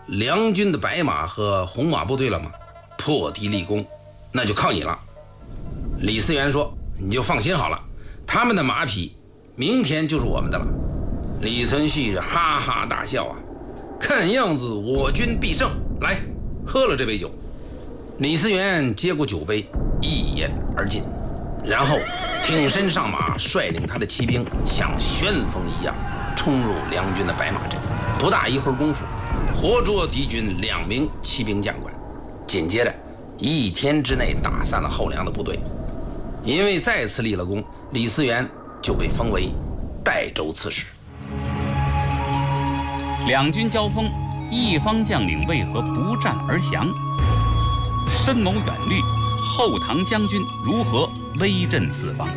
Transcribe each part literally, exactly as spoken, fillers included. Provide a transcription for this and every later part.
梁军的白马和红马部队了吗？破敌立功，那就靠你了。李嗣源说：“你就放心好了，他们的马匹明天就是我们的了。”李存勖哈哈大笑啊，看样子我军必胜，来，喝了这杯酒。李嗣源接过酒杯，一饮而尽，然后挺身上马，率领他的骑兵像旋风一样冲入梁军的白马阵。不大一会儿功夫，活捉敌军两名骑兵将官，紧接着一天之内打散了后梁的部队。因为再次立了功，李嗣源就被封为代州刺史。 两军交锋，一方将领为何不战而降？深谋远虑，后唐将军如何威震四方？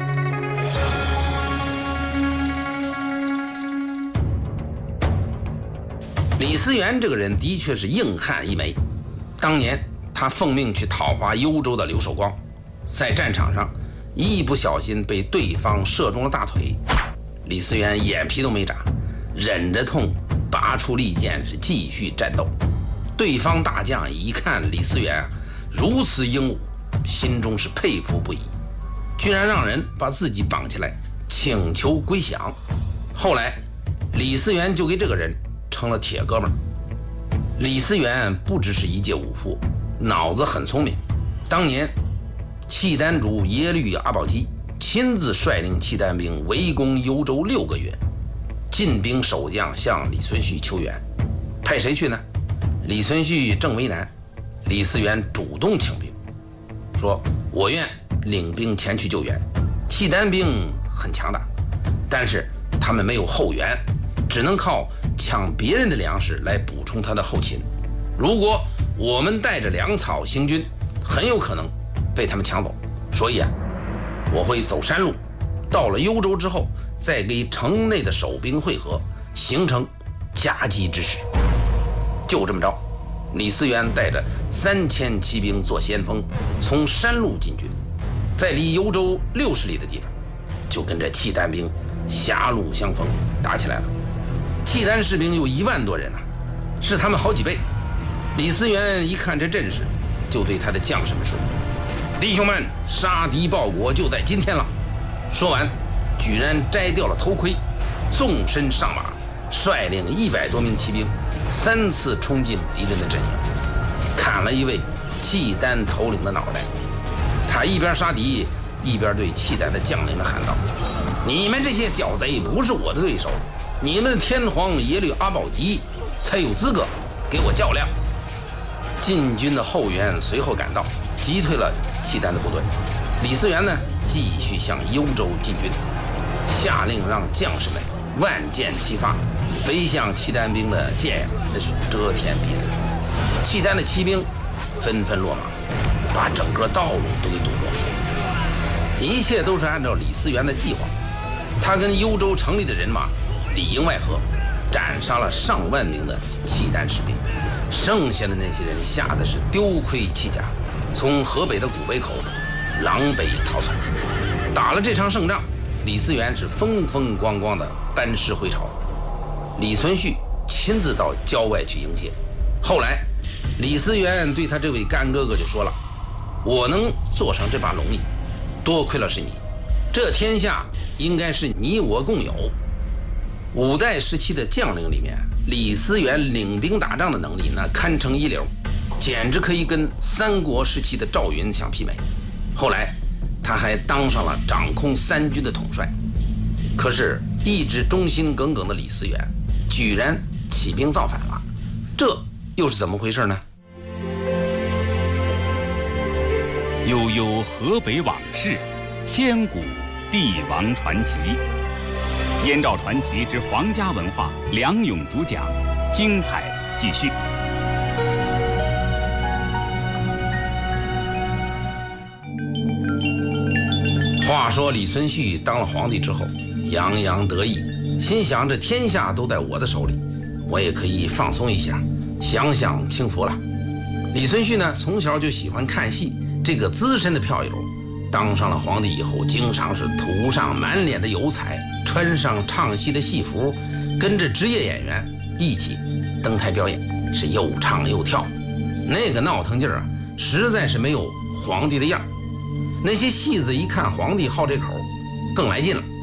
李嗣源这个人的确是硬汉一枚。当年他奉命去讨伐幽州的刘守光，在战场上一不小心被对方射中了大腿，李嗣源眼皮都没眨，忍着痛拔出利剑，是继续战斗。对方大将一看李嗣源如此英武，心中是佩服不已，居然让人把自己绑起来请求归降。后来李嗣源就给这个人成了铁哥们儿。李嗣源不只是一介武夫，脑子很聪明。当年契丹主耶律阿保机亲自率领契丹兵围攻幽州六个月，进兵守将向李存勖求援，派谁去呢？李存勖正为难，李嗣源主动请兵，说我愿领兵前去救援。契丹兵很强大，但是他们没有后援，只能靠抢别人的粮食来补充他的后勤。如果我们带着粮草行军，很有可能被他们抢走。所以啊，我会走山路，到了幽州之后，再给城内的守兵会合，形成夹击之势。就这么着，李嗣源带着三千骑兵做先锋，从山路进军，在离幽州六十里的地方，就跟着契丹兵狭路相逢，打起来了。契丹士兵有一万多人啊，是他们好几倍。李嗣源一看这阵势，就对他的将士们说：“弟兄们，杀敌报国就在今天了。”说完，居然摘掉了头盔，纵身上马，率领一百多名骑兵，三次冲进敌人的阵营，砍了一位契丹头领的脑袋。他一边杀敌，一边对契丹的将领们喊道：“你们这些小贼不是我的对手，你们的天皇耶律阿保机才有资格给我较量。”晋军的后援随后赶到，击退了契丹的部队。李嗣源呢，继续向幽州进军，下令让将士们万箭齐发，飞向契丹兵的箭呀，那是遮天蔽日。契丹的骑兵纷纷落马，把整个道路都给堵住了。一切都是按照李嗣源的计划，他跟幽州城里的人马里应外合，斩杀了上万名的契丹士兵，剩下的那些人吓得是丢盔弃甲，从河北的古北口狼狈逃窜。打了这场胜仗，李嗣源是风风光光的班师回朝，李存勖亲自到郊外去迎接。后来李嗣源对他这位干哥哥就说了：“我能坐上这把龙椅，多亏了是你，这天下应该是你我共有。”五代时期的将领里面，李嗣源领兵打仗的能力那堪称一流，简直可以跟三国时期的赵云相媲美。后来他还当上了掌控三军的统帅。可是一直忠心耿耿的李嗣源居然起兵造反了，这又是怎么回事呢？ 悠悠河北往事，千古帝王传奇。燕赵传奇之皇家文化，梁勇主讲，精彩继续。 话说李存勖当了皇帝之后，洋洋得意，心想这天下都在我的手里，我也可以放松一下，享享清福了。李存勖呢，从小就喜欢看戏，这个资深的票友，当上了皇帝以后，经常是涂上满脸的油彩，穿上唱戏的戏服，跟着职业演员一起登台表演， 是又唱又跳，那个闹腾劲儿啊，实在是没有皇帝的样儿。那些戏子一看皇帝好这口，更来劲了。